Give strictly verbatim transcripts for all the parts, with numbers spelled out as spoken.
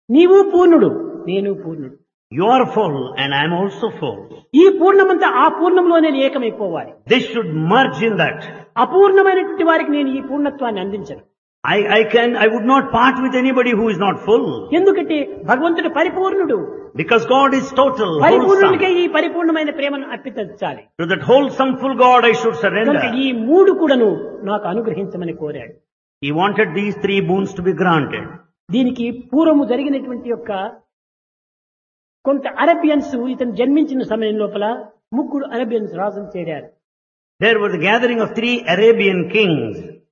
నీవు పూర్ణుడు, నేను పూర్ణుడు. You are full and I am also full. ఈ పూర్ణమంతా ఆ పూర్ణంలోనే ఏకమైపోవాలి. This should merge in that. అపూర్ణమైనటువంటి వారికి నేను ఈ పూర్ణత్వాన్ని అందించను. I, I can, I would not part with anybody who is not full. ఎందుకంటే భగవంతుడు పరిపూర్ణుడు. Because God is total, పరిపూర్ణునికే wholesome. ఈ పరిపూర్ణమైన ప్రేమను అర్పించాలి. To that wholesome full God I should కనుక surrender. ఈ మూడు కూడాను నాకు అనుగ్రహించమని కోరాడు. He wanted these three boons to be granted. దీనికి పూర్వము జరిగినటువంటి యొక్క కొంత అరబియన్స్ ఇతను జన్మించిన సమయం లోపల ముగ్గురు అరబియన్స్ రాజులు చేరారు. There was a gathering of three Arabian kings.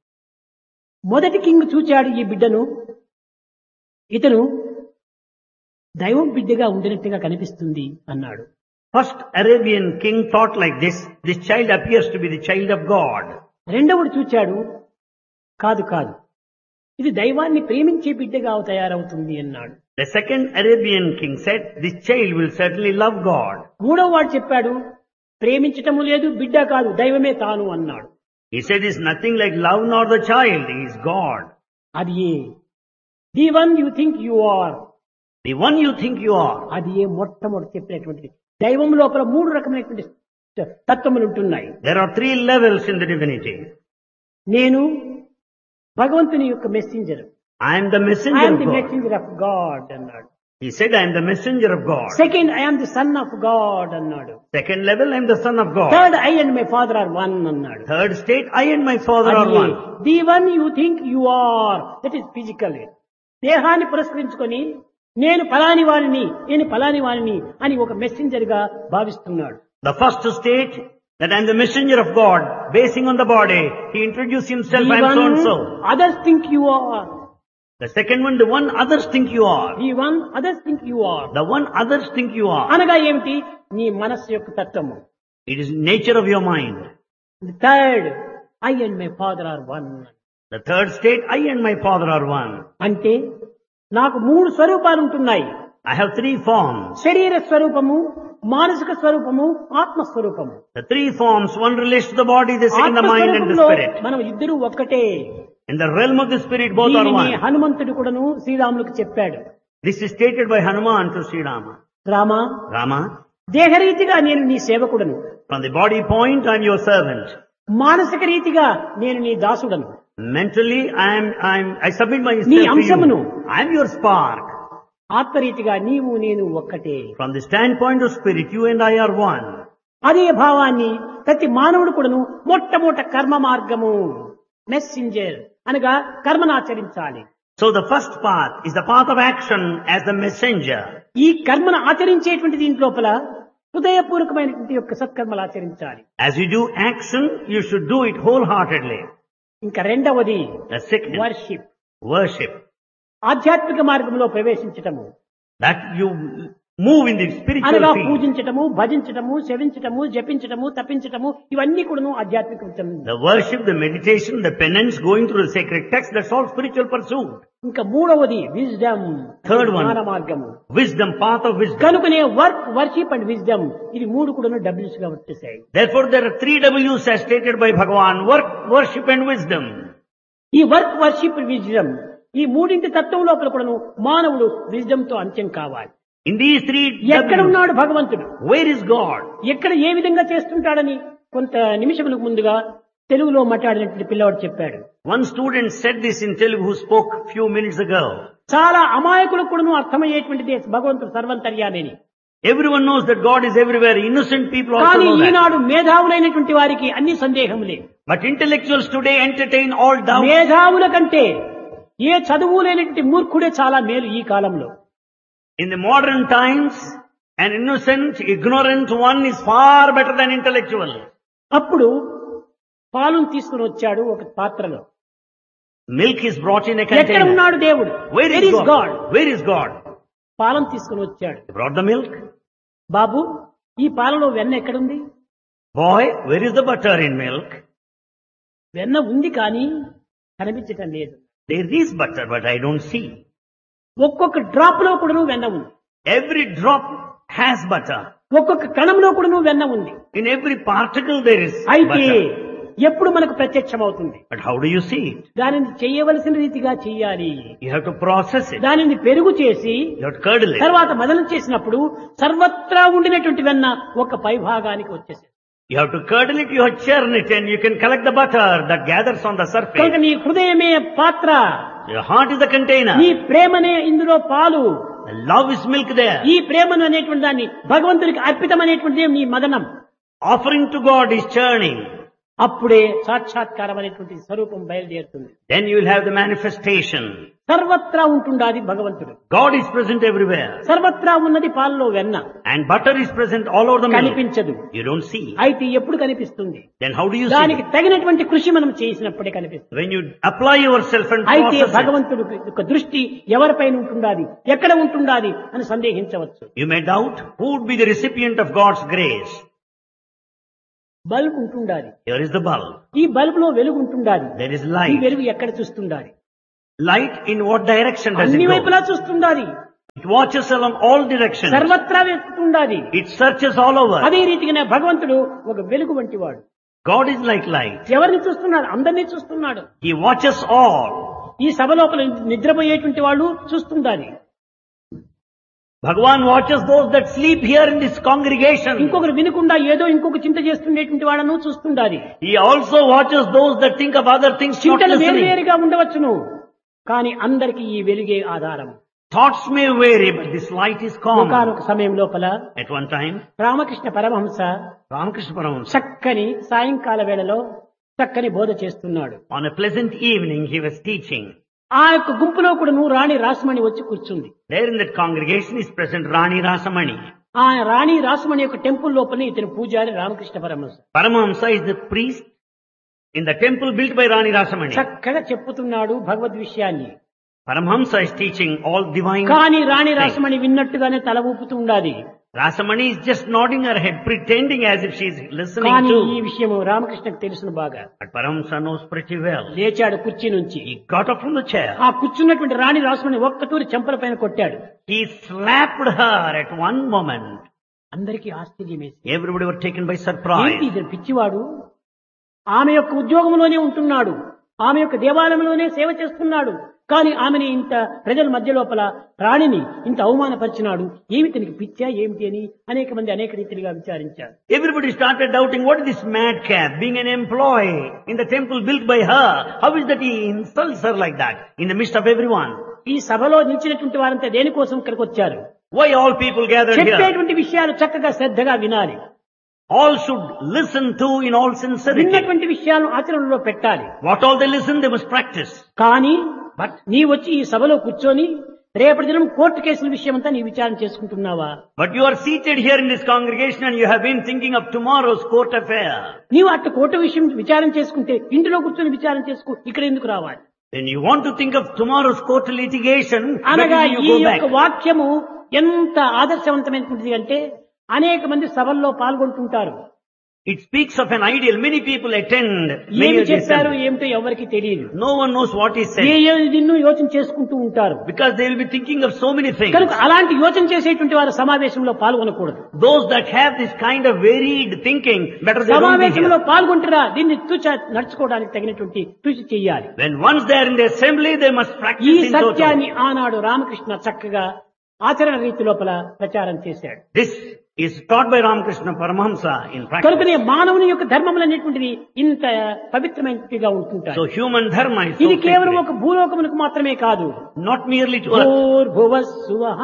మొదటి కింగ్ చూచాడు ఈ బిడ్డను. ఇతను దైవం బిడ్డగా ఉండినట్టుగా కనిపిస్తుంది అన్నాడు. First Arabian king thought like this, this child appears to be the child of God. రెండవడు చూచాడు, కాదు కాదు, ఇది దైవాన్ని ప్రేమించే బిడ్డగా తయారవుతుంది అన్నాడు. The second Arabian king said, this child will certainly love God. మూడవ వాడు చెప్పాడు, ప్రేమించటము లేదు, బిడ్డ కాదు, దైవమే తాను అన్నాడు. He said, it's nothing like love nor the child, he is God. అది ఏ the one you think you are, The one you think you are. అది ఏ మొట్టమొదటి చెప్పినటువంటిది. దైవం లోపల మూడు రకమైనటువంటి తత్వములు ఉంటున్నాయి. There are three levels in the divinity. నేను భగవంతుని యొక్క messenger, I am the I messenger yam of the God. Messenger of God అన్నాడు. He said, I am the messenger of God. Second, I am the son of God అన్నాడు. Second level, I am the son of God. Third, I and my father are one అన్నాడు. Third state, I and my father are one. The one you think you are, that is physical. దేహాన్ని పురస్కరించుకొని నేను ఫలాని వారిని, నేను ఫలాని వారిని అని ఒక మెసెంజర్ గా భావిస్తున్నాడు. The first state, that I am the messenger of God, basing on the body, he introduced himself, I am so and so. Others think you are, The second one, the one others think you are. The one others think you are The one others think you are. అనగా ఏమిటి? నీ మనస్సు యొక్క తత్వము. It is nature of your mind. The third, I and my father are one. The third state, I and my father are one. అంటే నాకు మూడు స్వరూపాలు ఉంటున్నాయి. I have three forms. శరీర స్వరూపము, మానసిక స్వరూపము, ఆత్మ స్వరూపము. The three forms, one relates to the body, the second the mind and the ఆత్మస్వరూపంలో spirit. మనం ఇద్దరు ఒక్కటే. In the realm of the spirit, both are దీనిని one. హనుమంతుడు కూడాను శ్రీరాములకు చెప్పాడు. This is stated by Hanuman to Sri Rama. Rama, Rama, దేహరీతిగా నేను నీ సేవకుడను, from the body point, I am your servant. మానసిక రీతిగా నేను నీ దాసుడను. Mentally, I am, I am, I submit myself నీ to అంశమును. you. I am your spark. ఆత్మరీతిగా నీవు నేను ఒక్కటే. From the standpoint of spirit, you and I are one. అదే భావాన్ని ప్రతి మానవుడు కూడాను మొట్టమొదట కర్మ మార్గము, మెసెంజర్ అనగా కర్మను ఆచరించాలి. So the first path is the path of action as the messenger. ఈ కర్మను ఆచరించేటువంటి దీంట్లోపల హృదయపూర్వకమైనటువంటి యొక్క సత్కర్మలు ఆచరించాలి. As you do action, you should do it wholeheartedly. ఇంకా రెండవది The second, వర్షిప్, worship. ఆధ్యాత్మిక మార్గంలో ప్రవేశించటము, That you move in the spiritual అనగా field. పూజించటము, భజించటము, సేవించటము, జపించటము, తప్పించటము, ఇవన్నీ కూడాను ఆధ్యాత్మిక The worship, the meditation, the penance, going through the sacred text, that's all spiritual pursuit. ఇంకా మూడవది విజ్డమ్, Third one. జ్ఞాన మార్గము. Wisdom, path of wisdom. కనుకనే వర్క్, వర్షిప్ అండ్ విజ్డమ్ ఇది మూడు కూడాను డబ్ల్యూస్ గా వచ్చేసాయి. Therefore there are three W's as stated by Bhagavan, work, worship and wisdom. ఈ వర్క్, వర్షిప్, విజ్డమ్ ఈ మూడింటి తత్వం లోపల కూడాను మానవుడు విజ్డమ్ తో అంత్యం కావాలి. In these three ఎక్కడ W's, ఉన్నాడు భగవంతుడు, where is God? ఎక్కడ ఏ విధంగా చేస్తుంటాడని కొంత నిమిషములకు ముందుగా తెలుగులో మాట్లాడినటువంటి పిల్లవాడు చెప్పాడు. One student said this in Telugu who spoke few minutes ago. చాలా అమాయకులకు కూడాను అర్థమయ్యేటువంటిది భగవంతుడు సర్వంతర్యామని. Everyone knows that God is everywhere. Innocent people also కానీ know that. ఈనాడు మేధావులైనటువంటి వారికి అన్ని సందేహములే. But intellectuals today entertain all doubts. మేధావుల కంటే ఏ చదువు లేనటువంటి మూర్ఖుడే చాలా మేలు ఈ కాలంలో. In the modern times, an innocent, ignorant one is far better than intellectual. అప్పుడు పాలును తీసుకుని వచ్చాడు ఒక పాత్రలో. Milk is brought in a ఎక్కడ container. ఉన్నాడు దేవుడు? Where Where is is God? God? Where is God? పాలను తీసుకుని వచ్చాడు. He brought the milk. బాబు, ఈ పాలలో వెన్న ఎక్కడుంది? Boy, where is the butter in milk? వెన్న ఉంది కానీ కనిపించటం లేదు. There is butter, but I don't see. ఒక్కొక్క డ్రాప్ లో కూడా వెన్న ఉంది. Every drop has butter. ఒక్కొక్క కణంలో కూడా వెన్న ఉంది. In every particle there is అయితే butter. ఎప్పుడు మనకు ప్రత్యక్షమవుతుంది. But how do you see it? దానిని చేయవలసిన రీతిగా చెయ్యాలి. You have to process it. దానిని పెరుగు చేసి You have to curdle it. తర్వాత మదనం చేసినప్పుడు సర్వత్రా ఉండినటువంటి వెన్న ఒక పై భాగానికి వచ్చేసి You have to curdle it, you have to churn it, and you can collect the butter that gathers on the surface. కనుక నీ హృదయమే పాత్ర, Your heart is the container. నీ ప్రేమనే ఇందులో పాలు, The love is milk there. ఈ ప్రేమను అనేటువంటి దాన్ని భగవంతునికి అర్పితమైనటువంటిది నీ మదనం. Offering to God is churning. అప్పుడే సాక్షాత్కారం అనేటువంటి స్వరూపం బయలుదేరుతుంది. Then you will have the manifestation. సర్వత్రా ఉంటుండాది భగవంతుడు. God is present everywhere. సర్వత్రా ఉన్నది పాలలో వెన్న. And butter is present all over the milk. కనిపించదు. You don't see. అయితే ఎప్పుడు కనిపిస్తుంది? Then how do you see? దానికి తగినటువంటి కృషి మనం చేసినప్పుడే కనిపిస్తుంది. When you apply yourself and అయితే process it. భగవంతుడు యొక్క దృష్టి ఎవరిపైన ఉంటుండాది, ఎక్కడ ఉంటుండాది అని సందేహించవచ్చు. You may doubt who would be the recipient of God's grace. Bulb ఉంటుండాలి. Here is the bulb. ఈ బల్బ్ లో వెలుగు ఉంటుండాలి. There is ఈ light. వెలుగు ఎక్కడ చూస్తుండాలి? Light in what direction does అన్ని it go? వైపులా చూస్తుండాలి. It watches along all directions. సర్వత్రా వెతుకుతుండాలి. It searches all over. అదే రీతిగానే భగవంతుడు ఒక వెలుగు వంటి వాడు. God is like light. ఎవరిని చూస్తున్నాడు? అందరినీ చూస్తున్నాడు. He watches all. ఈ సభ లోపల నిద్రపోయేటువంటి వాళ్ళు చూస్తుండాలి. Bhagavan watches those that sleep here in this congregation. ఇంకొకరు వినకుండా ఏదో ఇంకొక చింత చేస్తుండేటువంటి వాళ్ళను చూస్తుండాలి. He also watches those that think of other things not చింతలు listening. వేరువేరుగా ఉండవచ్చును, కానీ అందరికీ ఈ వెలుగే ఆధారం. Thoughts may vary, but this light is common. ఒకానొక సమయం లోపల At one time, Ramakrishna Paramahamsa Ramakrishna Paramahamsa, చక్కని సాయంకాల వేళలో చక్కని బోధ చేస్తున్నాడు. on a pleasant evening, he was teaching. ఆ యొక్క గుంపులో కూడా నువ్వు రాణి రాసమణి వచ్చి కూర్చుంది. There in that congregation is present Rani Rasamani. ఆ రాణి రాసమణి యొక్క టెంపుల్ లోపల ఇతని పూజారి Ramakrishna Paramahamsa Paramahamsa is the priest in the temple built by Rani Rasamani. చక్కగా చెప్పుతున్నాడు భగవద్ విషయాన్ని. Paramahamsa is teaching all divine. కానీ రాణి రాసమణి విన్నట్టుగానే తల ఊపుతూ ఉండాలి. Rasamani is just nodding her head, pretending as if she is listening కానీ ఈ to. విషయం రామకృష్ణకు తెలుసును బాగా. But Paramahamsa knows pretty well. లేచాడు కుర్చీ నుంచి. He got up from the chair. ఆ కూర్చున్నటువంటి రాణి రాసమణి ఒక్కటూరి చెంపల పైన కొట్టాడు. He slapped her at one moment. అందరికీ ఆశ్చర్యం వేసి, Everybody were taken by ఏంటి surprise. ఇతను పిచ్చివాడు? ఆమె యొక్క ఉద్యోగంలోనే ఉంటున్నాడు, ఆమె యొక్క దేవాలయంలోనే సేవ చేస్తున్నాడు, కానీ ఆమెని ఇంత ప్రజల మధ్య లోపల రాణిని ఇంత అవమానపరిచినాడు, ఏమి తనకి పిచ్చా ఏమిటి అని అనేక మంది అనేక రీతిగా విచారించారు. Everybody started doubting, what is this madcap, being an employee in the temple built by her? How is that he insults her like that in the midst of everyone? ఈ సభలో నిలిచినటువంటి వారంతా దేనికోసం ఇక్కడికి వచ్చారు? Why all people gathered here? చెప్పేటువంటి విషయాలు చక్కగా శ్రద్ధగా వినాలి. All should listen to in all sincerity. విన్నటువంటి విషయాలను ఆచరణలో పెట్టాలి. What all they listen, they must practice. కానీ But నీ వచ్చి ఈ సభలో కూర్చొని రేపటి దినం కోర్టు కేసుల విషయం అంతా నీ విచారణ చేసుకుంటున్నావా? But you are seated here in this congregation and you have been thinking of tomorrow's court affair. నీవు అట్టు కోర్టు విషయం విచారణ చేసుకుంటే ఇంటిలో కూర్చొని విచారణ చేసుకో, ఇక్కడ ఎందుకు రావాలి? When you want to think of tomorrow's court litigation, అనగా where do ఈ you go back? యొక్క వాక్యము ఎంత ఆదర్శవంతమైనటువంటిది అంటే అనేక మంది సభల్లో పాల్గొంటుంటారు. It speaks of an ideal. Many people attend. Many ఏమి of these చెప్పారు assemblies. ఏమిటో ఎవరికి తెలియదు. No one knows what is A said ఏ నిన్ను యోచన చేసుకుంటూ ఉంటారు. because they will be thinking of so many things. కనుక అలాంటి యోచన చేసేటువంటి వారు సమావేశంలో పాల్గొనకూడదు. Those that have this kind of varied thinking, better they don't be సమావేశంలో here. పాల్గొంటారా దీన్ని తూచ నడుచుకోవడానికి తగినటువంటి కృషి చెయ్యాలి. When once they are in the assembly, they must ఈ practice in total. సత్యాన్ని ఆనాడు రామకృష్ణ చక్కగా ఆచరణ రీతి లోపల ప్రచారం చేశాడు. This is taught by Ramakrishna Paramahamsa in practice. కనుకనే మానవుని యొక్క ధర్మములు అనేటువంటిది ఇంత పవిత్రమైనదిగా ఉంటుంటాయి. So human dharma is so ఇది కేవలం sacred. ఒక భూలోకములకు మాత్రమే కాదు. Not merely to earth. భూర్భువస్సువః,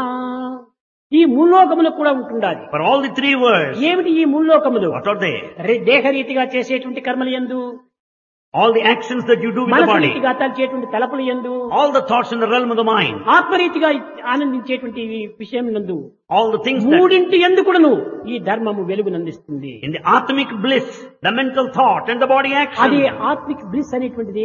ఈ ముల్లోకములకు కూడా ఉంటుండాలి. For all the three words, ఏమిటి ఈ ముల్లోకములు? what are they? రే- దేహరీతిగా చేసేటువంటి కర్మలు యందు, All the actions that you do with the మనసు body. రీతిగా తలచేటువంటి తలపులు యందు, All the thoughts in the realm of the mind. ఆత్మరీతిగా ఆనందించేటువంటి విషయం నందు, All the things that మూడింటి యందు కూడాను ఈ ధర్మము వెలుగునందిస్తుంది. in the atmic bliss, the mental thought and the body అది action. ఆత్మిక్ బ్లిస్ అనేటువంటిది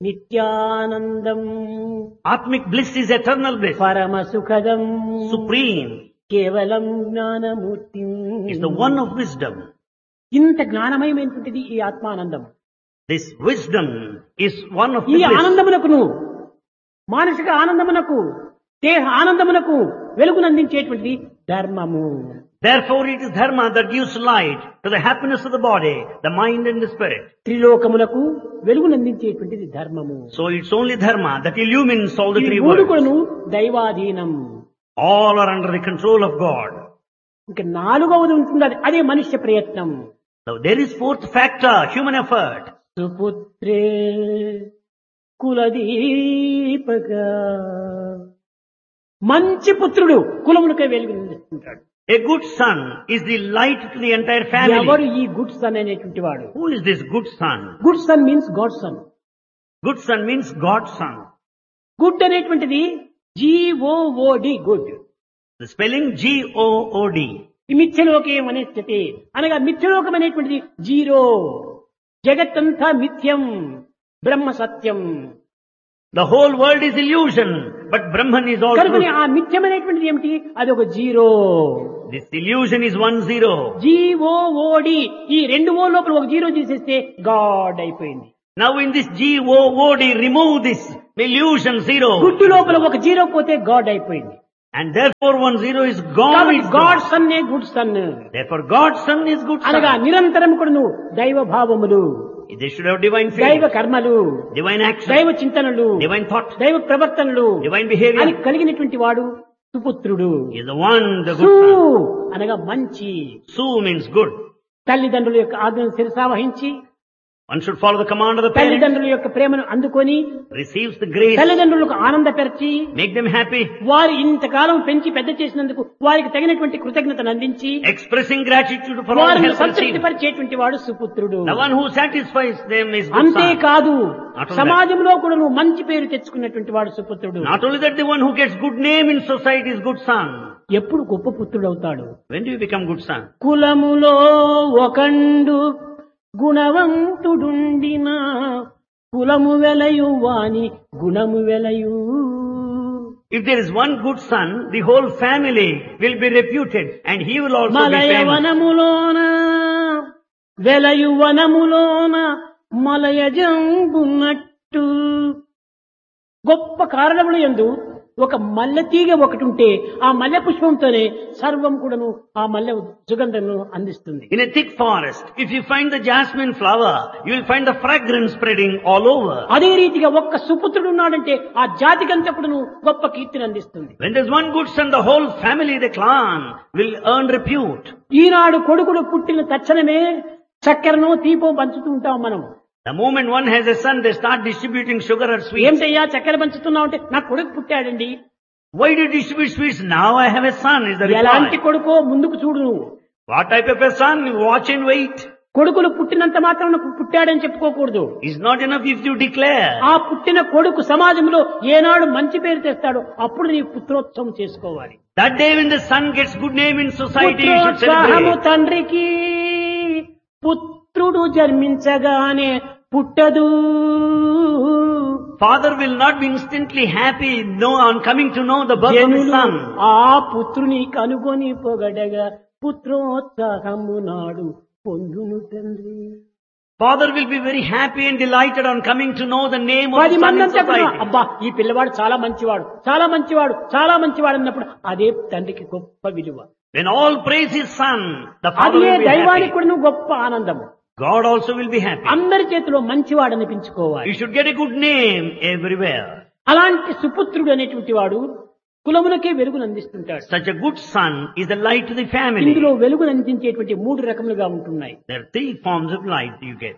నిత్యానందం, Atmic bliss is eternal bliss. పరమ సుఖదం, Supreme కేవలం Gnanamurthy. is the one of wisdom. ఇంత జ్ఞానమయమైనటువంటిది ఈ ఆత్మానందం. This wisdom is one of ఈ the bliss. ఆనందమునకును, మానసిక ఆనందమునకు, దేహ ఆనందమునకు వెలుగునందించేటువంటిది ధర్మము. Therefore it is dharma that gives light to the happiness of the body, the mind and the spirit. త్రిలోకములకు వెలుగునందించేటువంటిది ధర్మము. So it's only dharma that illumines all the ఈ three మూడు worlds. కూడాను దైవాధీనం. All are under the control of God. ఇంకా నాలుగవది ఉంటుంది, అదే మనుష్య ప్రయత్నం. So there is fourth factor, human effort. సుపుత్రే కులదీపక. మంచి పుత్రుడు కులమునకై వెలుగునిస్తుంటాడు. A good son is the light to the entire ఎవరు family. ఈ గుడ్ సన్ అనేటువంటి వాడు? Who is this good son? Good sun means God sun. Good son means God's son. Good అనేటువంటిది జిఓఓడి good. The spelling G O O D. ఈ మిథ్యలోకం అనేటువంటి అనగా మిథ్యలోకం అనేటువంటిది zero. జగత్తంతా మిథ్యం, బ్రహ్మ సత్యం. The whole world is illusion, but Brahman is all కనుకని truth. ఆ మిథ్యం అనేటువంటిది ఏమిటి? అది ఒక zero. This illusion is one zero. జిఓఓడి ఈ రెండు ఓ లోపల ఒక జీరో తీసేస్తే గాడ్ అయిపోయింది. Now in this G O O D, remove this illusion zero. గుడ్డు లోపల ఒక జీరో పోతే గాడ్ అయిపోయింది. And therefore one zero is gone. కాబట్టి It's God gone. Sun a good sun. Therefore God's son is good అనగా son. నిరంతరం కూడా నువ్వు దైవ భావములు, They should have divine దైవ faith, కర్మలు, divine action, దైవ చింతనలు, divine thought, దైవ ప్రవర్తనలు divine అని behavior. కలిగినటువంటి వాడు సుపుత్రుడు. He is the one, the సు good son. అనగా మంచి. Su means good. తల్లిదండ్రుల యొక్క ఆజ్ఞను శిరసావహించి One should follow the command of the parents, తల్లిదండ్రుల యొక్క ప్రేమను అందుకొని receives the grace, తల్లిదండ్రులకు ఆనందపరిచి make them happy, వారు ఇంతకాలం పెంచి పెద్ద చేసినందుకు వారికి తగినటువంటి కృతజ్ఞతను అందించి expressing gratitude for all వారిని help received. సంతృప్తిపరిచేటువంటి వాడు సుపుత్రుడు. The one who satisfies them is good son. అంతేకాదు Not only సమాజంలో కూడా నువ్వు మంచి పేరు తెచ్చుకున్నటువంటి వాడు సుపుత్రుడు. Not only that, the one who gets good name in society is good son. ఎప్పుడు గొప్ప పుత్రుడు అవుతాడు? When do you become good son? కులములో ఒకండు గుణవంతుడుండిన కులము వెలయు వాని గుణము వెలయు. If there is one good son, the whole family will be reputed and he will also be మలయ famous. వనములోన వెలయు వనములోన మలయజంబున్నట్టు. గొప్ప కారణములు యందు ఒక మల్లె తీగ ఒకటి ఉంటే ఆ మల్లె పుష్పంతోనే సర్వం కూడాను ఆ మల్లె సుగంధమును అందిస్తుంది. In a thick forest, if you find the jasmine flower, you will find the fragrance spreading all over. అదే రీతిగా ఒక్క సుపుత్రుడు ఉన్నాడంటే ఆ జాతికంతా కూడాను గొప్ప కీర్తిని అందిస్తుంది. When there's one good son, the whole family, the clan, will earn repute. ఈనాడు కొడుకులు పుట్టిన తక్షణమే చక్కెరను తీపో పంచుతూ ఉంటాం మనం. The moment one has a son, they start distributing sugar or sweets. ఏమిటయ్యా చక్కెర పంచుతున్నావు అంటే నా కొడుకు పుట్టాడండి. Why do you distribute sweets? Now I have a son, is the ఎలాంటి reply. కొడుకో ముందుకు చూడు నువ్వు. What type of a son? You watch and wait. కొడుకులు పుట్టినంత మాత్రం పుట్టాడని చెప్పుకోకూడదు. It's not enough if you declare. ఆ పుట్టిన కొడుకు సమాజంలో ఏనాడు మంచి పేరు తెస్తాడో అప్పుడు నీ పుత్రోత్సవం చేసుకోవాలి. That day when the son gets good name in society, you should పుత్రోత్సాహము celebrate. తండ్రికి పుత్రుడు జన్మించగానే పుట్టదు. Father will not be instantly happy no, on coming to know the birth of his జనులు son. ఆ పుత్రుని కనుగొని పొగడగా పుత్రోత్సాహము నాడు పొందును తండ్రి. Father will be very happy and delighted on coming to know the name of పది the son మంది in అంతా కూడా, society. అబ్బా ఈ పిల్లవాడు చాలా మంచివాడు చాలా మంచివాడు చాలా మంచివాడు అన్నప్పుడు అదే తండ్రికి గొప్ప విలువ. When all praise his son, the father అదే will be దైవానికి happy. కూడా గొప్ప ఆనందము. God also will be happy. అందరి చేతిలో మంచివాడు అనిపించుకోవాలి. You should get a good name everywhere. అలాంటి సుపుత్రుడు అనేటువంటి వాడు కులమునకే వెలుగును అందిస్తుంటాడు. Such a good son is the light to the family. ఇందులో వెలుగును అందించేటువంటి మూడు రకములుగా ఉంటున్నాయి. There are three forms of light you get.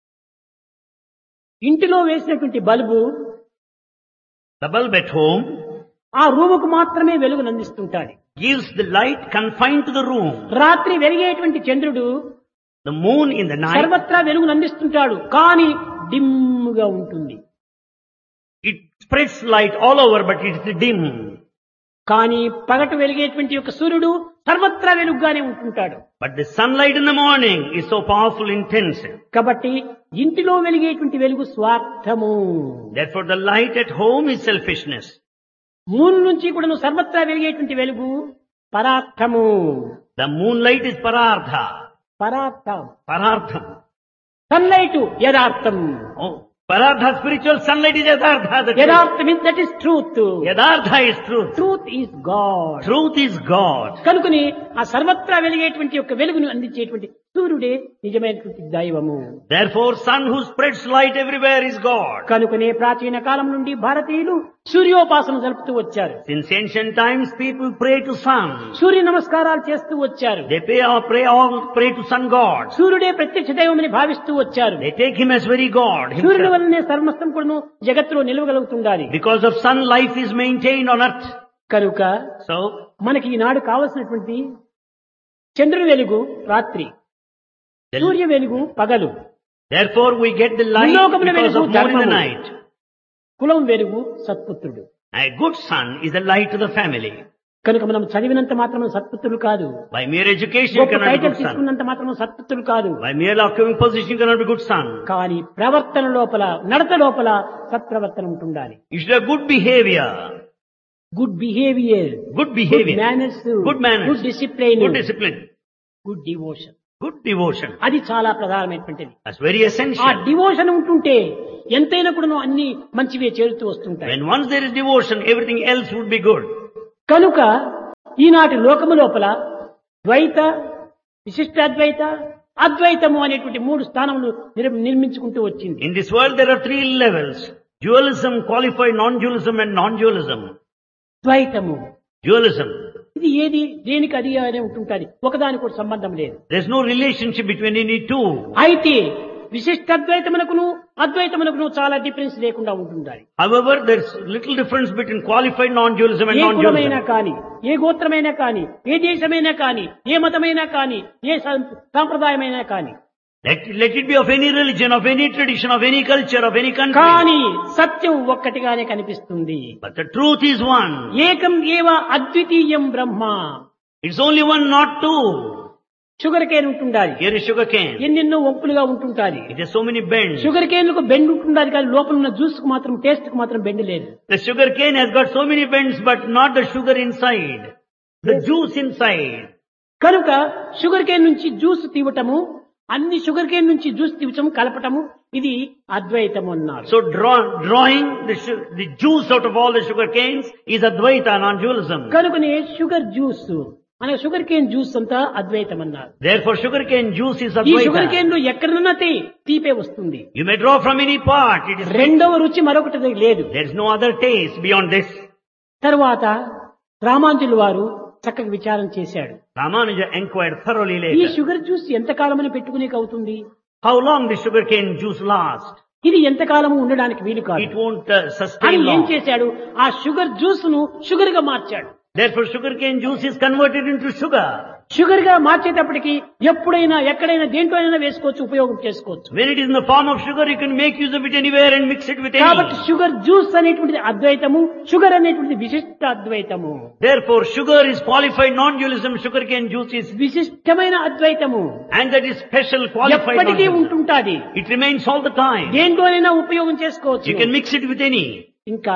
ఇంటిలో వేసినటువంటి bulb The bulb at home ఆ రూముకు మాత్రమే వెలుగును అందిస్తుంటాడు. gives the light confined to the room. రాత్రి వెలిగేటువంటి చంద్రుడు The moon in the night, సర్వత్రా వెలుగును అందిస్తుంటాడు, కానీ డిమ్గా ఉంటుంది. it spreads light all over, but it's dim. కానీ పగట వెలిగేటువంటి యొక్క సూర్యుడు సర్వత్రా వెలుగుగానే ఉంటుంటాడు. But the sunlight in the morning is so powerful, intense. కాబట్టి ఇంటిలో వెలిగేటువంటి వెలుగు స్వార్థము. Therefore the light at home is selfishness. Moon నుంచి కూడా సర్వత్రా వెలిగేటువంటి వెలుగు పరార్థము. The moonlight is parartha. పరార్థం. Parartham. Sunlight యథార్థం. Oh, Paradha, spiritual sunlight is Yadartha. The truth. యథార్థ means that is truth. Yadartha is truth. Truth is God. Truth is God. కనుకని ఆ సర్వత్రా వెలిగేటువంటి యొక్క వెలుగును అందించేటువంటి సూర్యుడే నిజమైనటువంటి దైవము. Therefore, sun who spreads light everywhere is God. కనుకనే ప్రాచీన కాలం నుండి భారతీయులు సూర్యోపాసన జరుపుతూ వచ్చారు. Since ancient times, people pray to sun. సూర్య నమస్కారాలు చేస్తూ వచ్చారు. They pay or pray all pray to sun God. సూర్యుడే ప్రత్యక్ష దైవమని భావిస్తూ వచ్చారు. They take him as very God సూర్యుని himself. వల్లనే సర్వస్వం కూడా జగత్తులో నిలవగలుగుతుండాలి. Because of sun, life is maintained on earth. కనుక So, మనకి ఈనాడు కావలసినటువంటి చంద్రుని వెలుగు రాత్రి, the- సూర్య వెలుగు పగలు, therefore we get the light భూలోకముల because వెలుగు of moon in the ధర్మము, night. కులం వెలుగు సత్పుత్రుడు. A good son is the light to the family. కనుక మనం చదివినంత మాత్రం సత్పుత్రులు కాదు, By mere education, you గొప్ప cannot be title good son. తీసుకున్నంత మాత్రం సత్పుత్రులు కాదు. By mere occupying position, you cannot be good son. కానీ ప్రవర్తన లోపల, నడత లోపల సత్ప్రవర్తన ఉంటుండాలి. You should have good behavior. Good behaviour, Good good behavior. Manners, Good manners. Good discipline, Good discipline. Good devotion. Good devotion. అది చాలా ప్రధానమైనటువంటిది. That's very ఆ essential. డివోషన్ ఉంటుంటే ఎంతైనా కూడా అన్ని మంచివే చేరుతూ వస్తుంటాయి. When once there is devotion, everything else would be good. కనుక ఈనాటి లోకము లోపల ద్వైత, విశిష్టాద్వైత, అద్వైతము అనేటువంటి మూడు స్థానములు నిర్- నిర్మించుకుంటూ వచ్చింది. In this world, there are three levels. Dualism, qualified non-dualism and non-dualism. ద్వైతము Dualism. ఇది ఏది దేనికి అది అనే ఉంటుంటది, ఒకదానికి కూడా సంబంధం లేదు. There's no relationship between any two. అయితే విశిష్టాద్వైతమునకును అద్వైతమునకును చాలా డిఫరెన్స్ లేకుండా ఉంటుండాలి. However, there's little difference between qualified non-dualism and A కులమైనా non-dualism. కాని, ఏ గోత్రమైనా కాని, ఏ దేశమైనా కాని, ఏ మతమైనా కాని, ఏ సం- సాంప్రదాయమైనా కాని, Let, let it be of any religion, of any tradition, of any culture, of any country. కానీ సత్యం ఒక్కటిగానే కనిపిస్తుంది. But the truth is one. ఏకం ఏవ అద్వితీయం బ్రహ్మ. It's only one, not two. Sugar cane ఉంటుండాలి, Here is sugar cane. ఎన్నెన్నో వంపులుగా ఉంటుంటాది. It has so many bends. Sugar cane కు bend ఉంటుండాలి, కానీ లోపల ఉన్న జ్యూస్ కు మాత్రం, టేస్ట్ కు మాత్రం బెండ్ లేదు. The sugar cane has got so many bends, but not the sugar inside. The juice inside. కనుక షుగర్ కేన్ నుంచి జ్యూస్ తీవటము, అన్ని షుగర్ కేన్ నుంచి జ్యూస్ తీవటము, కలపటము, ఇది అద్వైతం అన్నారు. So draw, drawing the, su- the juice out of all the sugar canes is Advaita, non-dualism. కనుకనే sugar juice అనే sugar cane juice అంతా అద్వైతం అన్నారు. Therefore sugar cane juice is ఈ షుగర్ Advaita. కేన్ లో ఎక్కడన్నా తీ- తీపే వస్తుంది. You may draw from any part. It is రెండవ రుచి మరొకటి లేదు. There is no other taste beyond this. తర్వాత రామాంజులు వారు చక్కగా విచారం చేశాడు. Ramanuja inquired thoroughly ఈ later. షుగర్ జ్యూస్ ఎంతకాలమని పెట్టుకునేకి అవుతుంది, How long the sugar cane juice last? ఇది ఎంతకాలము ఉండడానికి వీలు It కాదు won't uh, అని sustain ఏం long. చేశాడు, ఆ షుగర్ జ్యూస్ ను షుగర్ గా మార్చాడు. Therefore sugar cane juice is converted into sugar. Sugar గా మార్చేటప్పటికి ఎప్పుడైనా ఎక్కడైనా దేంట్లోనైనా వేసుకోవచ్చు, ఉపయోగం చేసుకోవచ్చు. When it is in the form of sugar, you can make use of it anywhere and mix it with కాబట్టి any. షుగర్ జ్యూస్ అనేటువంటిది అద్వైతము, sugar అనేటువంటిది విశిష్ట అద్వైతము. Therefore sugar is qualified non-dualism, sugar cane juice is, విశిష్టమైన అద్వైతము and that is special qualified ఎప్పటికీ non-dualism. ఉంటుంటాది, It remains all the time. దేంట్లోనైనా ఉపయోగం చేసుకోవచ్చు. You can mix it with any. ఇంకా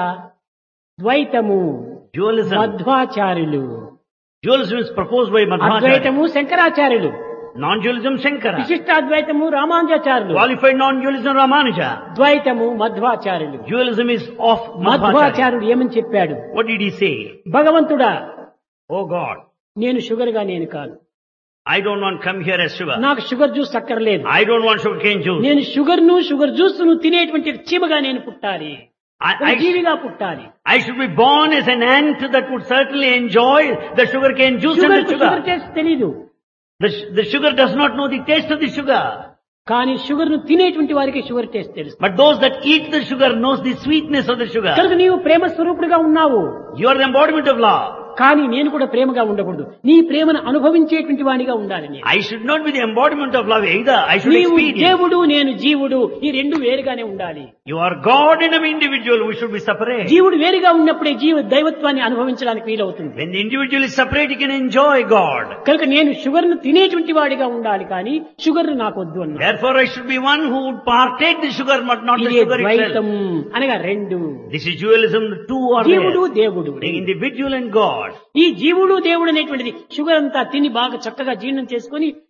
ద్వైతము Dualism. మధ్వాచార్యులు, Dualism is proposed by Madhvacharya. అద్వైతము శంకరాచార్యులు, Non-dualism Shankara. విశిష్టాద్వైతము Ramanujacharyulu, Qualified non-dualism Ramanuja. ద్వైతము మధ్వాచార్యులు. Dualism is of Madhvacharya. మధ్వాచార్యుడు ఏమని చెప్పాడు, What did he say? భగవంతుడా Oh God, నేను sugar గా నేను కాదు, I don't want come here as sugar. నాకు షుగర్ జ్యూస్ అక్కర్లేదు, I don't want sugar cane juice. నేను షుగర్ ను షుగర్ జ్యూస్ ను తినేటువంటి చీమగా నేను పుట్టాలి, I, ఒక I, జీవిగా పుట్టాలి. I should be born as an ant that would certainly enjoy the sugar cane juice and sugar the sugar sugar. Taste తెలీదు, The, the sugar does not know the taste of the sugar. కానీ sugar ను తినేటువంటి వారికి sugar taste తెలుసు. But those that eat the sugar knows the sweetness of the sugar. కనుక నీవు ప్రేమ స్వరూపుడుగా ఉన్నావు, You are the embodiment of love. కానీ నేను కూడా ప్రేమగా ఉండకూడదు, నీ ప్రేమను అనుభవించేటువంటి వానిగా ఉండాలి నేను. I should not be the embodiment of love either. I should నీవు experience. దేవుడు, నేను జీవుడు, ఈ రెండు వేరుగానే ఉండాలి. You are God and an individual. We should be separate. జీవుడు వేరుగా ఉన్నప్పుడే జీవ దైవత్వాన్ని అనుభవించడానికి వీలవుతుంది. When the individual is separate, he can enjoy God. కనుక నేను షుగర్ ను తినేటువంటి వాడిగా ఉండాలి, కానీ షుగర్ నాకు వద్దు అన్నా. Therefore, I should be one who would partake the sugar, but not the ఇదే sugar ద్వైతం itself. అనగా రెండు, This is dualism. The two are జీవుడు there. దేవుడు. The individual and God. ఈ జీవుడు దేవుడు అనేటువంటిది షుగర్ అంతా తిని బాగా చక్కగా జీర్ణం చేసుకుని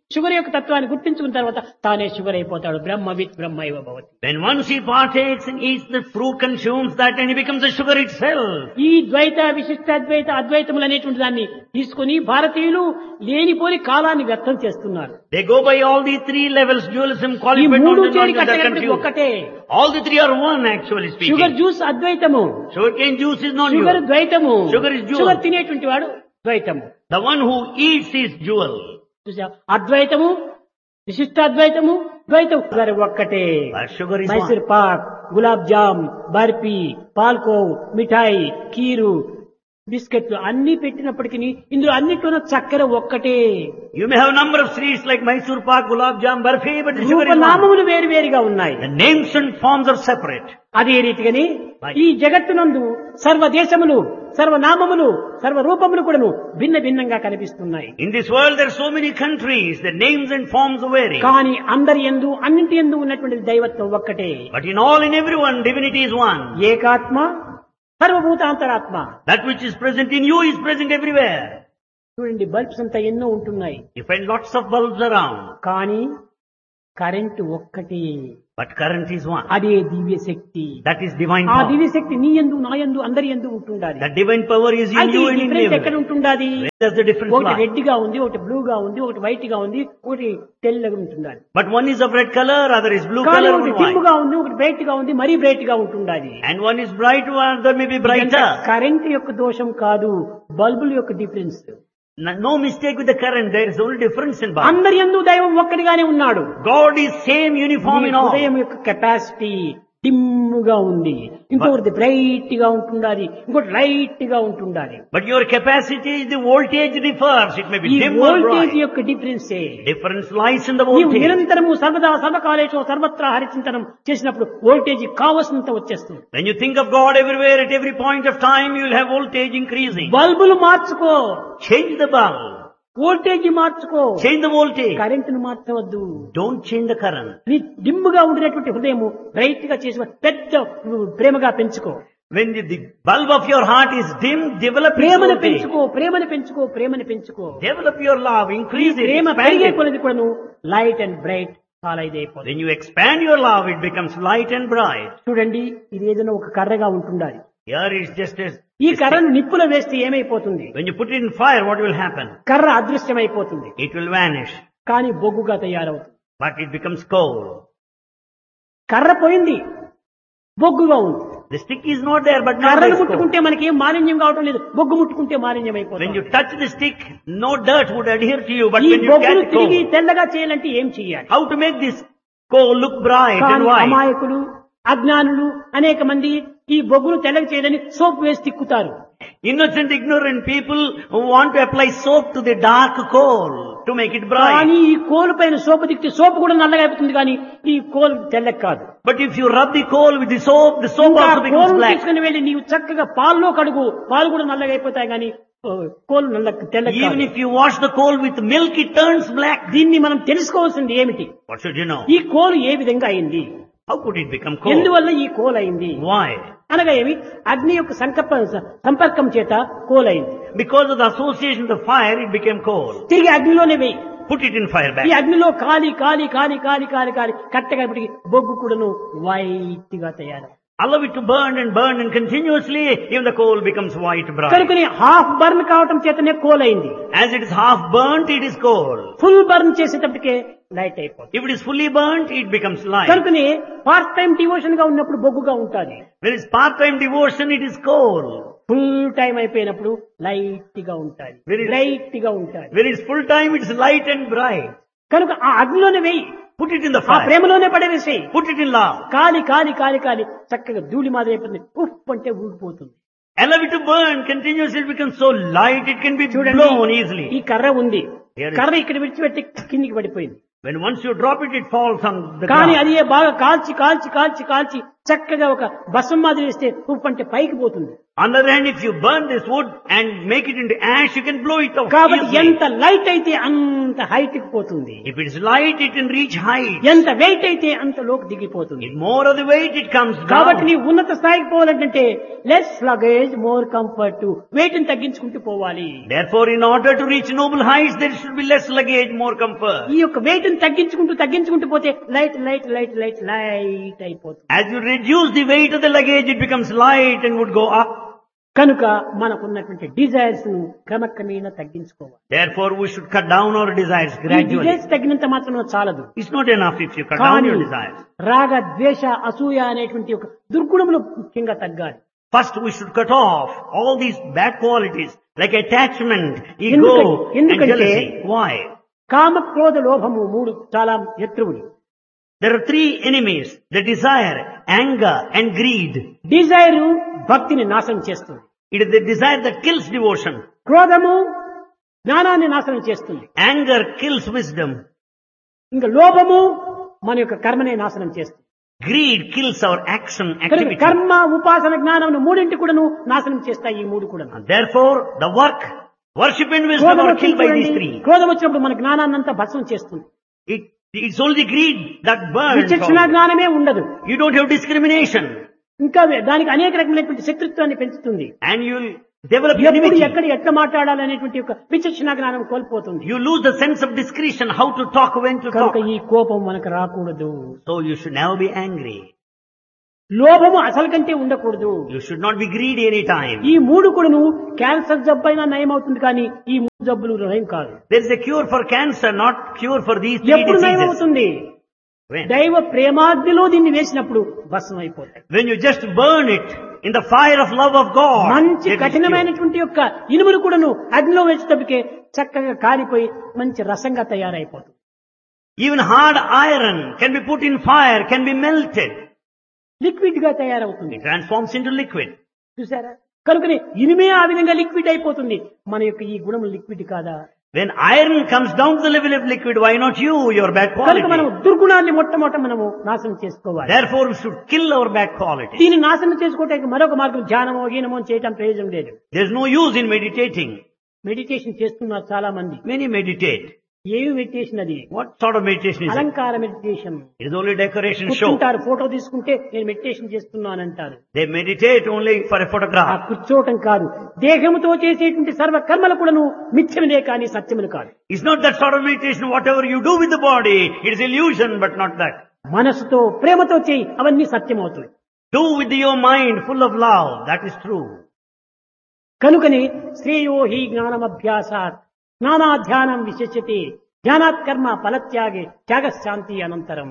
షుగర్ యొక్క తత్వాన్ని గుర్తించుకున్న తర్వాత తానే షుగర్ అయిపోతాడు. బ్రహ్మవిత్ బ్రహ్మైవ భవతి. When once he partakes and eats the fruit, consumes that, and he becomes a sugar itself. ఈ ద్వైత విశిష్ట అద్వైత అద్వైతములు అనేటువంటి దాన్ని తీసుకుని భారతీయులు లేనిపోని కాలాన్ని వ్యర్థం చేస్తున్నారు. They go by all the three levels, dualism, ఈ qualified, మూడు non-dualism, చేరి they're కట్టగలిపి confused. ఒక్కటే. All the three are one, actually speaking. Sugar juice అద్వైతము, Sugarcane juice is not sugar dual. ద్వైతము, Sugar is dual. Sugar తినేటువంటి వాడు ద్వైతము. The one who eats is dual. చూసా, అద్వైతము విశిష్టాద్వైతము ద్వైతం sugar ఒక్కటే. But sugar is Mysore one. Pak, gulab jam, barfi, పాల్కోవ్, మిఠాయి, కీరు, బిస్కెట్లు అన్ని పెట్టినప్పటికీ ఇందులో అన్నిట్లోనూ చక్కెర ఒక్కటే. You may have a number of sweets like Mysore pak, gulab jam, barfi, but the sugar is one. రూపనామములు వేరు వేరుగా ఉన్నాయి. The names and forms are separate. అదే రీతిగాని ఈ జగత్తునందు సర్వ దేశములు, సర్వనామములు, సర్వ రూపములు కూడాను భిన్న భిన్నంగా కనిపిస్తున్నాయి. In this world there are so many countries, the names and forms vary. కానీ అందరి యందు అన్నింటి యందు ఉన్నటువంటి దైవత్వం ఒక్కటే. But in all, in everyone, divinity is one. ఏకాత్మ సర్వభూతాంతరాత్మ. That which is present in you is present everywhere. చూడండి, బల్బ్స్ అంతా ఎన్నో ఉంటున్నాయి, You find lots of bulbs around, కానీ కరెంటు ఒక్కటే. but current is one. అదే దివ్య శక్తి. That is divine ఆ power. దివ్య శక్తి నీ యందు నా యందు అందరి యందు ఉంటుండాలి. That divine power is in అయితే you ఈ and in డిఫరెన్స్ ఎక్కడ everyone. ఉంటుండాలి? Where does the difference ఒకటి lie? రెడ్ గా ఉంది, ఒకటి బ్లూ గా ఉంది, ఒకటి వైట్ గా ఉంది, ఒకటి తెల్లగా ఉంటుండాలి. But one is of red color, other is blue కానీ color, ఒకటి one డిమ్ white. గా ఉంది, ఒకటి బ్రైట్ గా ఉంది, మరీ బ్రైట్ గా ఉంటుండాలి. And one is bright, one other may be brighter. Current యొక్క దోషం కాదు, బల్బుల యొక్క difference. No no mistake with the current, there is only difference in bulb. అందరి యందు దైవం ఒక్కడిగానే ఉన్నాడు. God is same, uniform నీ in all. హృదయం యొక్క కెపాసిటీ డిమ్ గా ఉంది, ఇంకొకటి బ్రైట్ గా ఉంటుండాలి, ఇంకోటి లైట్ గా ఉంటుండాలి. But your capacity, the voltage differs. It may be ఈ dim or వోల్టేజ్ bright. యొక్క డిఫరెన్సే. Difference lies in the నీవు voltage. నిరంతరము సర్వదా సర్వకాలేషు సర్వత్రా హరిచింతనం చేసినప్పుడు వోల్టేజ్ కావలసినంత వచ్చేస్తుంది. When you think of God everywhere, at every point of time, you will have voltage increasing. బల్బులు మార్చుకో, Change the bulb. వోల్టేజ్ మార్చుకో, Change the voltage. కరెంటును మార్చవద్దు. Don't change the current. నీ డిమ్ముగా ఉండినటువంటి హృదయం బ్రైట్ గా చేసి పెద్ద ప్రేమగా పెంచుకో. When the, the bulb of your heart is dim, develop its ప్రేమను voltage. పెంచుకో, ప్రేమను పెంచుకో, ప్రేమను పెంచుకో. Develop your love, ఈ increase it, ప్రేమ expand పెరిగే it. కొలది కూడా నువ్వు లైట్ అండ్ బ్రైట్ చాలా ఇదైపోతుంది. When you expand your love, it becomes light and bright. చూడండి, ఇది ఏదైనా ఒక కర్రగా ఉంటుండాలి. Here is just as ఈ కర్రను నిప్పులో వేస్తే ఏమైపోతుంది? when you put it in fire, what will happen? కర్ర అదృశ్యమైపోతుంది, It will vanish, కానీ బొగ్గుగా తయారవుతుంది. but it becomes coal. కర్ర పోయింది, బొగ్గుగా ఉంది. The stick is not there, but now కర్రను there is coal. ముట్టుకుంటే మనకి ఏం మాలిన్యం కావటం లేదు, బొగ్గు ముట్టుకుంటే మాలిన్యం When అయిపోతుంది. you touch the stick, no dirt would adhere to you, but ఈ when you బొగ్గును catch తిరిగి coal, తెల్లగా చేయాలంటే ఏం చేయాలి? how to make this coal look bright and కానీ white? అమాయకులు, అజ్ఞానులు అనేక మంది ఈ బొగ్గును తెల్లగా చేయదని సోప్ వేసి తిక్కుతారు. Innocent, ignorant people who want to apply soap to the dark coal to make it bright. కానీ ఈ కోలు పైన సోపు తిక్కితే సోపు కూడా నల్లగా అయిపోతుంది, కానీ ఈ కోలు తెల్లగా కాదు. But if you rub the coal with the soap, the soap ఇంకా also becomes కోలు black. తీసుకుని వెళ్ళి నీవు చక్కగా పాల్లో కడుగు, పాలు కూడా నల్లగా అయిపోతాయి, కానీ ఓ, కోలు నల్ల తెల్లగా Even కాదు. if you wash the coal with milk, it turns black. దీన్ని మనం తెలుసుకోవాల్సింది ఏమిటి? What should you know? ఈ కోలు ఏ విధంగా అయింది, How could it become coal? ఎందువల్ల ఈ కోలు అయింది Why? అనగా ఏమి? అగ్ని యొక్క సంకల్ప సంపర్కం చేత కోలు అయింది. Because of the association of the fire, it became coal. తిరిగి అగ్నిలోనే వేయి. Put it in fire ఈ back. అగ్నిలో కాలి కాలి కాలి కాలి కాలి కాలి కట్టగలిపటికి బొగ్గు కూడాను వైట్ గా తయారు. Allow it to burn and burn and continuously, even the coal becomes white bright. కనుకని హాఫ్ బర్న్ కావటం చేతనే కోల్ అయింది. As it is half burnt, it is coal. Full burn చేసేటప్పటికే light అయిపోతుంది. If it is fully burnt, it becomes light. కనుకని part time devotion గా ఉన్నప్పుడు బొగ్గుగా ఉంటుంది. When it's part-time devotion, it is coal. Full time అయిపోయినప్పుడు light గా ఉంటుంది, Very- light గా ఉంటుంది. When it's full-time, it's light and bright. కనుక ఆ అగ్నిలోనే వేయి, Put it in the ఆ fire. ప్రేమలోనే పడవేసేయి. Put it in love. కాలి కాలి కాలి కాలి చక్కగా ధూళి మాదిరి అయిపోతుంది, ఉఫ్ అంటే ఊడిపోతుంది. Allow it to burn continuously, it becomes so light, it can be చూడండి, blown easily. ఈ కర్ర ఉంది, Here is- కర్ర ఇక్కడ విడిచిపెట్టి కిందికి పడిపోయింది. When once you drop it, it falls on the కానీ ground. అది బాగా కాల్చి కాల్చి కాల్చి కాల్చి చక్కగా ఒక భస్మం మాదిరి వేస్తే ఉప్పు అంటే పైకి పోతుంది. On the other hand, if you burn this wood and make it into ash, you can blow it off కాబట్టి easily. ఎంత లైట్ అయితే అంత హైట్ కి పోతుంది, If it is light, it can reach height. ఎంత వెయిట్ అయితే అంత లోకి దిగిపోతుంది. In more of the weight, it comes కాబట్టి down. నీ ఉన్నత స్థాయికి పోవాలంటే less luggage more comfort, wait ని తగ్గించుకుంటూ పోవాలి. Therefore, in order to reach noble heights, there should be less luggage, more comfort. ఈ యొక్క వెయిట్ ని తగ్గించుకుంటూ తగ్గించుకుంటూ పోతే light light light light light అయిపోతుంది. As you reduce the weight of the luggage, it becomes light and would go up. కనుక మనకున్నటువంటి desires ను క్రమక్రమేణా తగ్గించుకోవాలి. Therefore, we should cut down our desires ఈ gradually. డిజైర్స్ తగ్గినంత మాత్రం చాలదు. It's not enough if you cut down కానీ your desires. రాగ ద్వేష అసూయ అనేటువంటి ఒక దుర్గుణములు ముఖ్యంగా తగ్గాలి. First, we should cut off all these bad qualities like attachment, ego, ఎందుకంటే- and ఎందుకంటే- jealousy. Why? కామ క్రోధ లోభము మూడు చాలా శత్రువులు. There are three enemies: the desire, anger, and greed. Dzire భక్తిని నాశనం చేస్తుంది. It is the desire that kills devotion. క్రోధము జ్ఞానాన్ని నాశనం చేస్తుంది. Anger kills wisdom. ఇంకా లోభము మన యొక్క కర్మనే నాశనం చేస్తుంది. Greed kills our action, కనుక activity. కర్మ ఉపాసన జ్ఞానం మూడింటి కూడాను నాశనం చేస్తాయి. ఈ మూడు కూడా And therefore, the work, worship and wisdom క్రోధం are killed by these వచ్చినప్పుడు three. క్రోధం వచ్చినప్పుడు మన జ్ఞానాన్ని అంతా భస్మం చేస్తుంది. It, it's only greed that burns. విచక్షణ all. జ్ఞానమే ఉండదు. You don't have discrimination. ఇంకా దానికి అనేక రకమైనటువంటి శత్రుత్వాన్ని పెంచుతుంది. And you'll develop ఎప్పుడు enmity. ఎక్కడ ఎట్లా మాట్లాడాలనేటువంటి ఒక విచక్షణ జ్ఞానం కోల్పోతుంది. You lose the sense of discretion, how to talk, when to talk. కనుక ఈ కోపం మనకు రాకూడదు. So you should never be angry. లోభము అసలు కంటే ఉండకూడదు. You should not be greedy any time. ఈ మూడు కూడాను క్యాన్సర్ జబ్బు అయినా నయం అవుతుంది, కానీ ఈ మూడు జబ్బులు నయం కాదు. There is a cure for cancer, not cure for these three ఎప్పుడు నయం diseases. అవుతుంది? When? దైవ ప్రేమాగ్నిలో దీన్ని వేసినప్పుడు భస్మం అయిపోతాయి. When you just burn it in the fire of love of God. మంచి there is cure. కఠినమైనటువంటి యొక్క ఇనుములు కూడాను అగ్నిలో వేసేటప్పటికే చక్కగా కాలిపోయి మంచి రసంగా తయారైపోతుంది. Even hard iron can be put in fire, can be melted. Liquid గా తయారవుతుంది. It transforms into liquid. చూసారా? కనుకనే ఇనుమే ఆ విధంగా లిక్విడ్ అయిపోతుంది. మన యొక్క ఈ గుణము లిక్విడ్ కాదా? When iron comes down to the level of liquid, why not you, your bad కనుక మనం quality? దుర్గుణాన్ని మొట్టమొదట మనము నాశనం చేసుకోవాలి. Therefore, we should kill our bad quality. దీన్ని నాశనం చేసుకోవటానికి మరొక మార్గం ధ్యానమో హీనమో చేయటం ప్రయోజనం లేదు. There's no use in meditating. Meditation చేస్తున్నారు చాలా మంది. Many meditate. ఏమి మెడిటేషన్ అది? What sort of meditation is it? అలంకార meditation. It is only decoration show. కూర్చుంటారు, ఫోటో తీసుకుంటే నేను meditation చేస్తున్నానంటారు. They meditate only for a ఆ photograph. కూర్చోవటం కాదు, దేహముతో చేసేటువంటి సర్వ కర్మలు కూడాను మిథ్యములే కానీ సత్యములు కాదు. It's not that sort of meditation. Whatever you do with the body, it is illusion, but not that. మనసుతో ప్రేమతో చేయి, అవన్నీ సత్యమవుతాయి. Do with your mind full of love. That is true. కనుకని శ్రేయో హి జ్ఞానమభ్యాసాత్ జ్ఞానాధ్యానం విశిష్యతే ధ్యానాత్ కర్మ ఫలత్యాగే త్యాగశాంతి అనంతరం.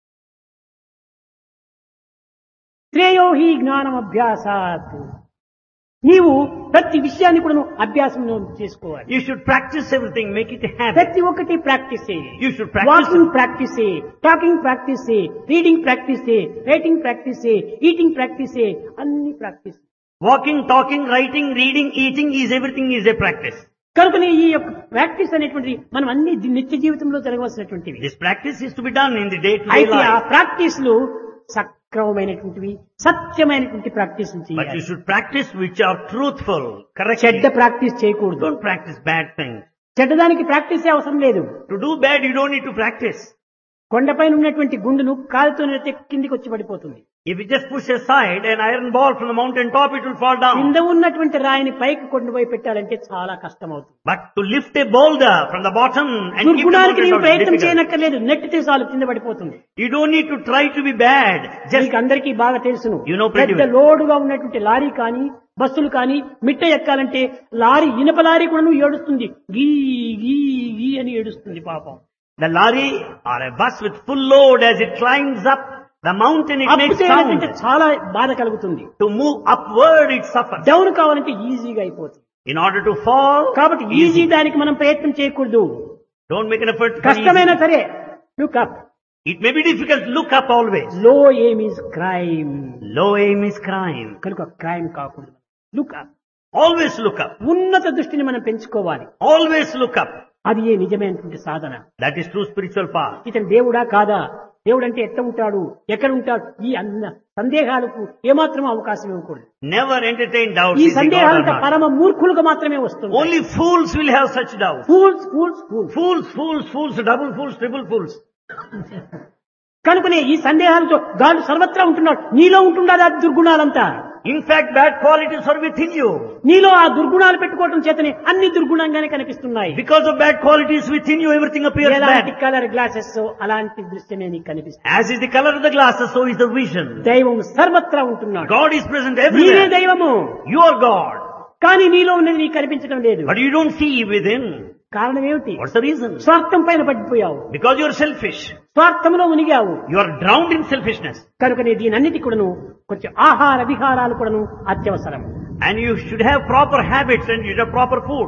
శ్రేయో హి జ్ఞానమభ్యాసాత్, నీవు ప్రతి విషయాన్ని కూడా అభ్యాసం చేసుకోవాలి. You should practice everything. Make it a habit. ప్రతి ఒక్కటి practice. You should practice. Walking practice, talking practice, reading practice, writing practice, eating practice, అన్ని practice. Walking, talking, writing, reading, eating is everything is a practice. కనుకనే ఈ యొక్క practice అనేటువంటిది మనం అన్ని the- నిత్య జీవితంలో జరగవలసినటువంటివి. This practice is to be done in the day-to-day అయితే ఆ life. ప్రాక్టీస్లు సక్రమమైనటువంటివి, సత్యమైనటువంటి ప్రాక్టీస్ But you చేయాలి. should practice which are truthful, correct. చెడ్డ ప్రాక్టీస్ చేయకూడదు. Don't practice bad things. చెడ్డదానికి ప్రాక్టీసే అవసరం లేదు. To do bad, you don't need to practice. కొండపైన ఉన్నటువంటి గుండును కాలుతో నెడితే కిందికి వచ్చి పడిపోతుంది. If you just push aside an iron ball from the mountain top, it will fall down. కింద ఉన్నటువంటి రాయిని పైకి కొండపోయి పెట్టాలంటే చాలా కష్టం అవుతుంది. But to lift a boulder from the bottom and keep the దుర్గుణానికి mountain నీవు top is ప్రయత్నం difficult. చేయనక్కర్లేదు, నెట్టితే చాలు కింద పడిపోతుంది. You don't need to try to be bad. Just మీకు అందరికీ బాగా తెలుసును. You know pretty పెద్ద well. లోడుగా ఉన్నటువంటి లారీ కానీ బస్సులు కానీ మిట్ట ఎక్కాలంటే లారీ ఇనప లారీ కూడా నువ్వు ఏడుస్తుంది, గీ గీ గీ అని ఏడుస్తుంది పాపం. the lorry or a bus with full load, as it climbs up the mountain, it up makes చేయాలంటే sound. చాలా బాధ కలుగుతుంది. To move upward, it suffers. Down కావాలంటే ఈజీగా అయిపోతుంది. In order to fall, కాబట్టి ఈజీ దానికి మనం ప్రయత్నం చేయకూడదు. don't make an effort. for కష్టమైనా easy. సరే look up. It may be difficult. Look up always. లో aim is crime. Low aim is crime. కనుక క్రైమ్ కాకూడదు. Look up. Always look up. ఉన్నత దృష్టిని మనం పెంచుకోవాలి. Always look up. అది ఏ నిజమైనటువంటి సాధన. That is true spiritual path. ఇతను దేవుడా కాదా, దేవుడు అంటే ఎట్లా ఉంటాడు, ఎక్కడ ఉంటాడు, ఈ అన్న సందేహాలకు ఏమాత్రం అవకాశం ఇవ్వకూడదు. Never entertain doubts. ఈ Is he God or సందేహాలంతా not? పరమ మూర్ఖులుగా మాత్రమే వస్తుంది. Only fools will have such doubts. Fools fools fools. Fools, fools, fools, double fools, triple fools. కనుకనే ఈ సందేహాలతో గాడు సర్వత్రా ఉంటున్నాడు. నీలో ఉంటున్నాడు ఆ దుర్గుణాలంతా. In fact, bad qualities are within you. నీలో ఆ దుర్గుణాలు పెట్టుకోవటం చేతనే అన్ని దుర్గుణంగానే కనిపిస్తున్నాయి. Because of bad qualities within you, everything appears ఎలాంటి bad. కలర్ గ్లాసెస్ అలాంటి దృశ్యమే నీకు కనిపిస్తుంది. As is the color of the glasses, so is the vision. దైవం సర్వత్రా ఉంటున్నాడు. God is present నీవే everywhere. దైవము. You are God. కానీ నీలో ఉన్నది నీకు కనిపించడం లేదు. But you don't see within. కారణం ఏమిటి? What's the reason? స్వార్థం పైన పడిపోయావు. Because you are selfish. స్వార్థంలో మునిగావు. You are drowned in selfishness. కనుకనే దీనన్నిటి కూడాను కొంచెం ఆహార విహారాలు కూడాను అత్యవసరం. And you should have proper habits and you should have proper food.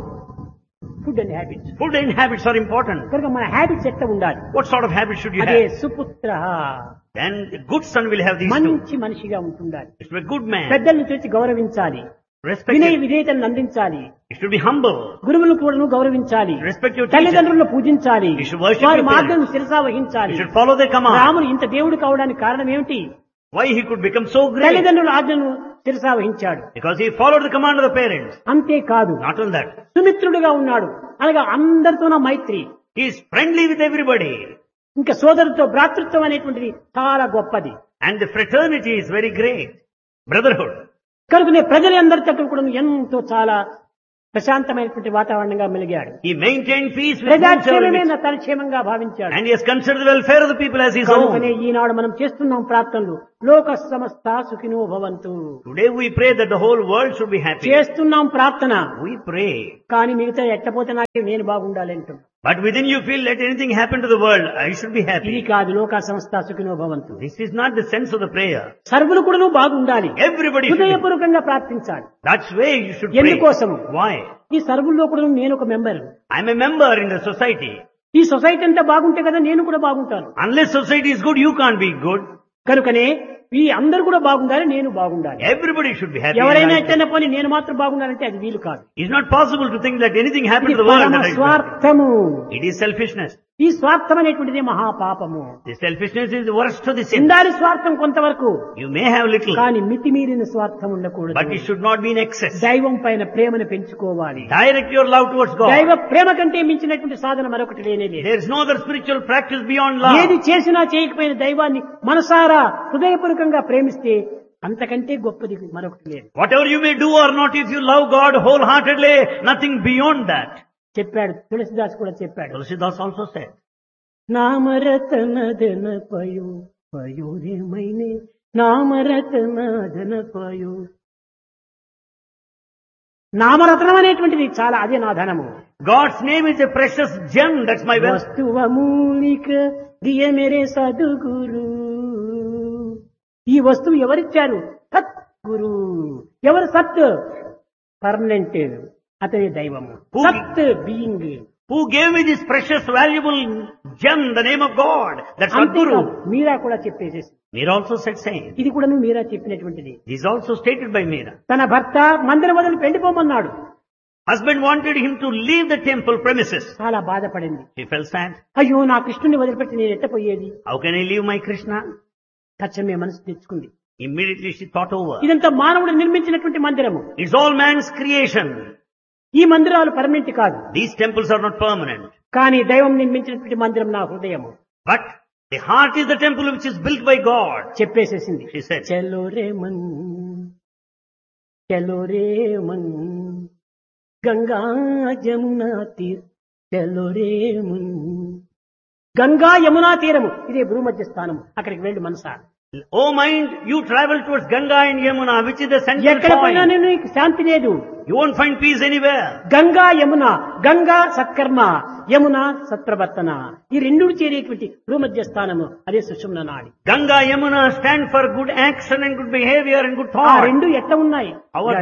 Food and habits. Food and habits are important. కనుక మన హ్యాబిట్స్ ఎట్లా ఉండాలి? What sort of habits should you అదే have? సుపుత్ర, Then a good son will have these two. మంచి మనిషిగా ఉంటుండాలి. You should be a good man. పెద్దలను చూసి గౌరవించాలి. Respect వినయ your, విధేయతను అందించాలి. you should be humble. గురువులను కూడా గౌరవించాలి. Respect your teacher. తల్లిదండ్రులను పూజించాలి. You should worship వారి your మార్గం parents. శిరసా వహించాలి. You should follow their command. రాముడు ఇంత దేవుడు కావడానికి కారణం ఏమిటి? Why he could become so great? తల్లిదండ్రుల ఆజ్ఞను శిరసా వహించాడు. Because he followed the command of the parents. అంతేకాదు Not only that. సుమిత్రుడుగా ఉన్నాడు. అనగా అందరితోన మైత్రి. He is friendly with everybody. ఇంకా సోదరుతో భ్రాతృత్వం అనేటువంటిది చాలా గొప్పది. And the fraternity is very great. Brotherhood. కనుకనే ప్రజలందరితో కూడా ఎంతో చాలా ప్రశాంతమైనటువంటి వాతావరణంగా మెలిగాడు. He maintained peace with nature. ప్రజాక్షేమమే నా తన క్షేమంగా భావించాడు. And he has considered the welfare of the people as his కనుకనే own. ఈనాడు మనం చేస్తున్నాం ప్రార్థనలు. లోక సమస్త సుఖినో భవంతు. Today we pray that the whole world should be happy. చేస్తున్నాం ప్రార్థన. We pray. కానీ మిగతా ఎట్టపోతే నాకు నేను బాగుండాలి అంటున్నాం. But within you feel let anything happen to the world, I should be ఇది happy. కాదు లోక సమస్త సుఖినో భవంతు. This is not the sense of the prayer. సర్వులు కూడా బాగుండాలి. Everybody should be. హృదయపూర్వకంగా ప్రార్థించాలి. That's way you should pray. ఎందుకోసము? Why? ఈ సర్వుల్లో కూడా నేను ఒక member. I'm a member in the society. ఈ సొసైటీ అంతా బాగుంటే కదా నేను కూడా బాగుంటాను. Unless society is good, you can't be good. కనుకనే ఈ అందరూ కూడా బాగుండాలి, నేను బాగుండాలి. Everybody should be happy. ఎవరైనా in life. ఎట్టైనా పోనీ నేను మాత్రం బాగుండాలంటే అది వీలు కాదు. It's not possible to think that anything happened ఇది to the world. పరమ that I should be happy. స్వార్థము. It is selfishness. ఈ స్వార్థం అనేటువంటిది మహాపాపము. The selfishness is the worst of the sin. ఉండాలి స్వార్థం కొంతవరకు, You may have little, కానీ మితిమీరిన స్వార్థం ఉండకూడదు. but it should not be in excess. దైవం పైన ప్రేమను పెంచుకోవాలి. Direct your love towards దైవ God. ప్రేమ కంటే మించినటువంటి సాధన మరొకటి లేనే లేదు. There is no other spiritual practice beyond ఏది love. చేసినా చేయకపోయిన దైవాన్ని మనసారా హృదయపూర్వకంగా ప్రేమిస్తే అంతకంటే గొప్పది మరొకటి లేదు. Whatever you may do or not, if you love God wholeheartedly, nothing beyond that. చెప్పాడు తులసిదాస్ కూడా చెప్పాడు. Tulsidas also said, నామరతన ధన పయో పయోరేమైనే నామరతన ధన పయో. నామరత్నం అనేటువంటిది చాలా, అదే నా ధనము. God's name is a precious gem, that's my wealth. వస్తువమూలిక దియ మేరే సద్గురు. ఈ వస్తువు ఎవరిచ్చారు? సత్ గురు. ఎవరు సత్? పర్మనెంట్, అతని దైవము. Who- సత్ being. Who gave me this precious valuable gem, the name of God? That's అంతేకాదు, Sadguru. మీరా కూడా చెప్పేసేసి, Meera also said same. ఇది కూడా మీరా చెప్పినటువంటిది. This is also stated by Meera. తన భర్త మందిరం వదిలి వెళ్ళిపోమన్నాడు. Husband wanted him to leave the temple premises. చాలా బాధపడింది. She felt sad. అయ్యో నా కృష్ణుని వదిలిపెట్టి నేను ఎట్టపోయేది. How can I leave my Krishna? తక్షణమే మనసు తెచ్చుకుంది. Immediately she thought over. ఇదంతా మానవుడు నిర్మించినటువంటి మందిరము. It's all man's creation. ఈ మందిరాలు పర్మనెంట్ కాదు, These temples are not permanent. కానీ దైవం నిర్మించినటువంటి మందిరం నా హృదయము. But the heart is the temple which is built by God. చెప్పేసేసింది. She said, చలో రే మన్ చలో రే మన్ గంగా యమునా తీర్ చలో రే మన్. గంగా యమునా తీరము ఇదే భూమధ్య స్థానం. అక్కడికి వెళ్ళు మనసా. Oh mind, you travel towards Ganga and Yamuna, which is the central ఎక్కడ పోయినా point. నేను నీకు శాంతి లేదు. You won't find peace anywhere. Ganga Yamuna, Ganga సత్కర్మ, యమున సత్ప్రవర్తన, ఈ రెండు చేరేటువంటి భూమధ్య స్థానము అదే సుషుమ్న నాడి. Ganga, Yamuna stand for good action and good behavior and good ఆ thought. రెండు ఎట్లా ఉన్నాయి? Our